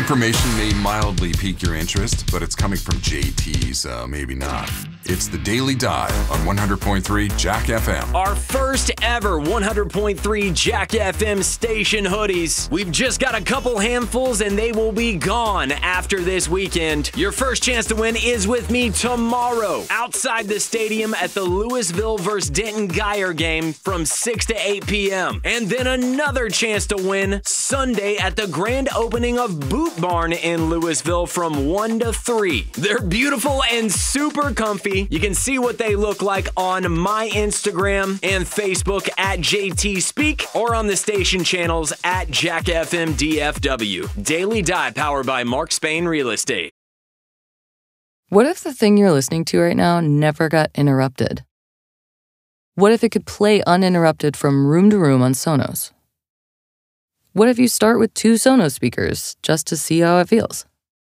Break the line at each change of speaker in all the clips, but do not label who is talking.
information may mildly pique your interest, but it's coming from JT, so maybe not. It's the Daily Dive on 100.3 Jack FM.
Our first ever 100.3 Jack FM station hoodies. We've just got a couple handfuls and they will be gone after this weekend. Your first chance to win is with me tomorrow outside the stadium at the Louisville vs. Denton Geyer game from 6 to 8 p.m. And then another chance to win Sunday at the grand opening of Boot Barn in Louisville from 1 to 3. They're beautiful and super comfy. You can see what they look like on my Instagram and Facebook at JT Speak or on the station channels at Jack FM DFW. Daily Dive powered by Mark Spain Real Estate.
What if the thing you're listening to right now never got interrupted? What if it could play uninterrupted from room to room on Sonos? What if you start with 2 Sonos speakers just to see how it feels?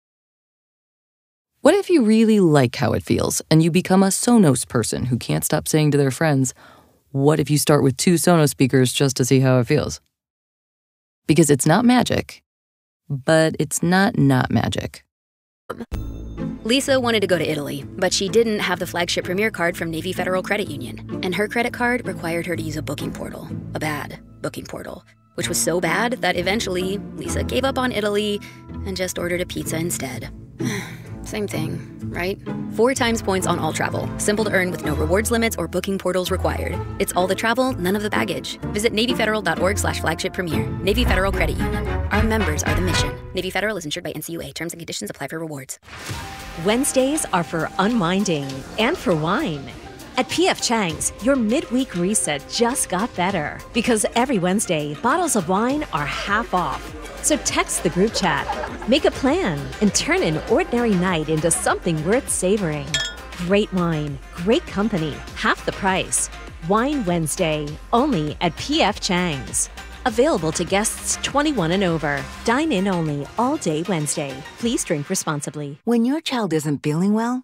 What if you really like how it feels and you become a Sonos person who can't stop saying to their friends, what if you start with 2 Sonos speakers just to see how it feels? Because it's not magic, but it's not magic.
Lisa wanted to go to Italy, but she didn't have the flagship Premier card from Navy Federal Credit Union. And her credit card required her to use a booking portal, a bad booking portal, which was so bad that eventually Lisa gave up on Italy and just ordered a pizza instead. Same thing, right? 4 times points on all travel. Simple to earn with no rewards limits or booking portals required. It's all the travel, none of the baggage. Visit NavyFederal.org/flagship premier. Navy Federal Credit Union. Our members are the mission. Navy Federal is insured by NCUA. Terms and conditions apply for rewards.
Wednesdays are for unwinding and for wine. At P.F. Chang's, your midweek reset just got better. Because every Wednesday, bottles of wine are half off. So text the group chat, make a plan, and turn an ordinary night into something worth savoring. Great wine, great company, half the price. Wine Wednesday, only at P.F. Chang's. Available to guests 21 and over. Dine in only, all day Wednesday. Please drink responsibly.
When your child isn't feeling well,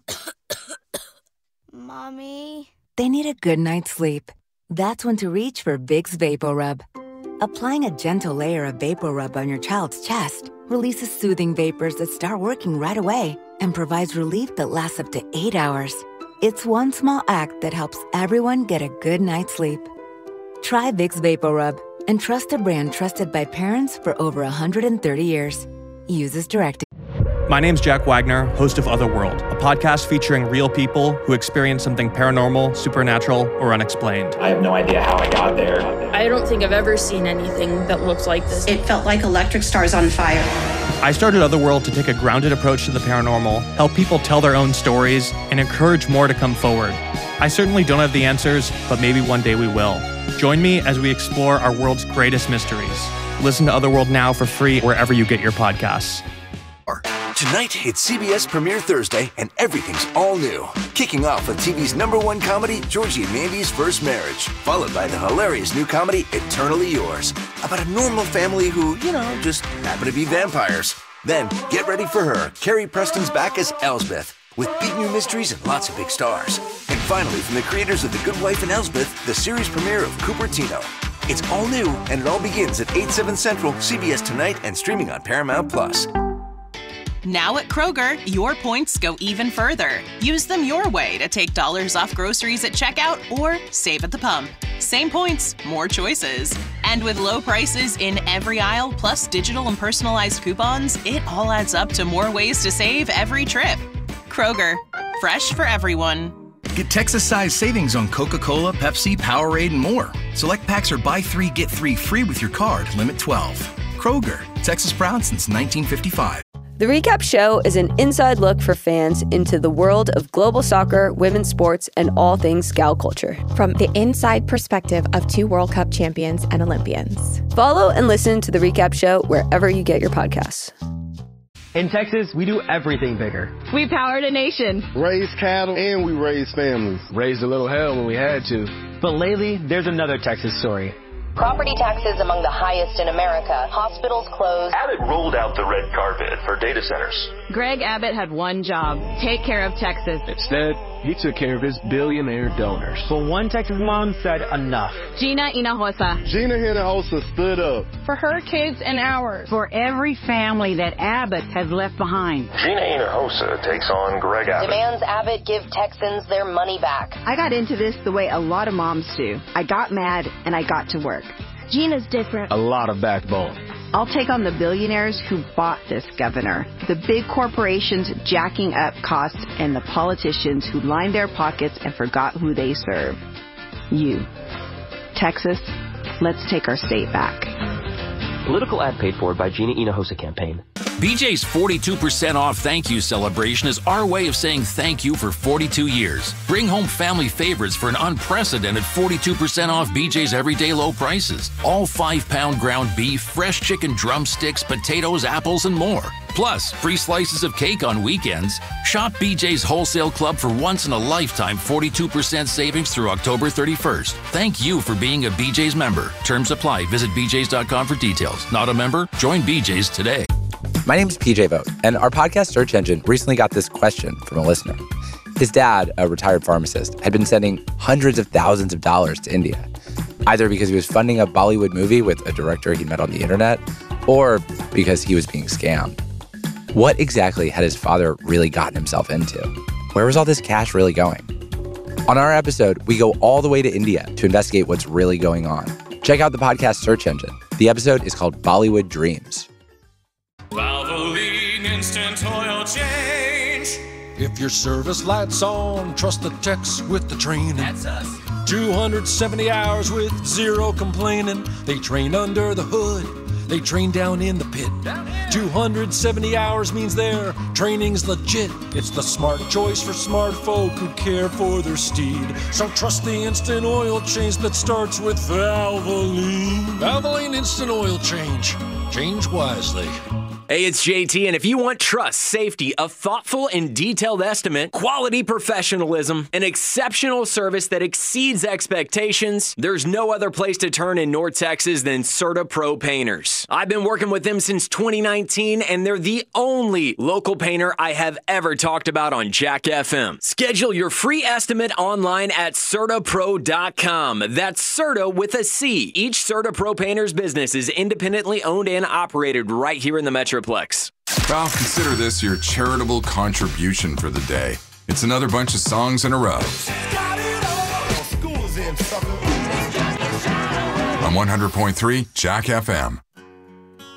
Mommy,
they need a good night's sleep. That's when to reach for Vicks VapoRub. Applying a gentle layer of VapoRub on your child's chest releases soothing vapors that start working right away and provides relief that lasts up to 8 hours. It's one small act that helps everyone get a good night's sleep. Try Vicks VapoRub and trust a brand trusted by parents for over 130 years. Use as directed.
My name's Jack Wagner, host of Otherworld, a podcast featuring real people who experience something paranormal, supernatural, or unexplained.
I have no idea how I got there.
I don't think I've ever seen anything that looks like this.
It felt like electric stars on fire.
I started Otherworld to take a grounded approach to the paranormal, help people tell their own stories, and encourage more to come forward. I certainly don't have the answers, but maybe one day we will. Join me as we explore our world's greatest mysteries. Listen to Otherworld now for free wherever you get your podcasts.
Tonight, it's CBS Premiere Thursday, and everything's all new. Kicking off with TV's #1 comedy, Georgie and Mandy's First Marriage, followed by the hilarious new comedy, Eternally Yours, about a normal family who, just happen to be vampires. Then, get ready for her. Carrie Preston's back as Elsbeth, with big new mysteries and lots of big stars. And finally, from the creators of The Good Wife and Elsbeth, the series premiere of Cupertino. It's all new, and it all begins at 8/7 Central, CBS Tonight, and streaming on Paramount+.
Now at Kroger, your points go even further. Use them your way to take dollars off groceries at checkout or save at the pump. Same points, more choices. And with low prices in every aisle, plus digital and personalized coupons, it all adds up to more ways to save every trip. Kroger, fresh for everyone.
Get Texas-sized savings on Coca-Cola, Pepsi, Powerade, and more. Select packs are buy 3, get 3 free with your card, limit 12. Kroger, Texas proud since 1955.
The Recap Show is an inside look for fans into the world of global soccer, women's sports, and all things Scout culture.
From the inside perspective of 2 World Cup champions and Olympians.
Follow and listen to The Recap Show wherever you get your podcasts.
In Texas, we do everything bigger.
We powered a nation.
Raised cattle, and we raised families.
Raised a little hell when we had to.
But lately, there's another Texas story.
Property taxes among the highest in America. Hospitals closed.
Abbott rolled out the red carpet for data centers.
Greg Abbott had one job: take care of Texas.
Instead, He took care of his billionaire donors.
But one Texas mom said enough.
Gina Hinojosa.
Gina Hinojosa stood up.
For her kids and ours.
For every family that Abbott has left behind.
Gina Hinojosa takes on Greg Abbott.
Demands Abbott give Texans their money back.
I got into this the way a lot of moms do. I got mad and I got to work.
Gina's different.
A lot of backbone.
I'll take on the billionaires who bought this governor, the big corporations jacking up costs, and the politicians who lined their pockets and forgot who they serve. You. Texas, let's take our state back.
Political ad paid for by Gina Hinojosa campaign.
BJ's 42% off thank you celebration is our way of saying thank you for 42 years. Bring home family favorites for an unprecedented 42% off BJ's everyday low prices. All 5-pound ground beef, fresh chicken drumsticks, potatoes, apples, and more. Plus, free slices of cake on weekends. Shop BJ's Wholesale Club for once-in-a-lifetime 42% savings through October 31st. Thank you for being a BJ's member. Terms apply. Visit bjs.com for details. Not a member? Join BJ's today.
My name is PJ Vogt, and our podcast search engine recently got this question from a listener. His dad, a retired pharmacist, had been sending hundreds of thousands of dollars to India, either because he was funding a Bollywood movie with a director he met on the internet, or because he was being scammed. What exactly had his father really gotten himself into? Where was all this cash really going? On our episode, we go all the way to India to investigate what's really going on. Check out the podcast search engine. The episode is called Bollywood Dreams.
Valvoline Instant Oil Change.
If your service light's on, trust the techs with the training.
That's us.
270 hours with zero complaining. They train under the hood. They train down in the pit. 270 hours means their training's legit. It's the smart choice for smart folk who care for their steed. So trust the instant oil change that starts with Valvoline. Valvoline Instant Oil Change. Change wisely.
Hey, it's JT, and if you want trust, safety, a thoughtful and detailed estimate, quality professionalism, an exceptional service that exceeds expectations, there's no other place to turn in North Texas than CertaPro Painters. I've been working with them since 2019, and they're the only local painter I have ever talked about on Jack FM. Schedule your free estimate online at CertaPro.com. That's Certa with a C. Each CertaPro Painters business is independently owned and operated right here in the Metroplex.
Well, consider this your charitable contribution for the day. It's another bunch of songs in a row. On 100.3 Jack FM.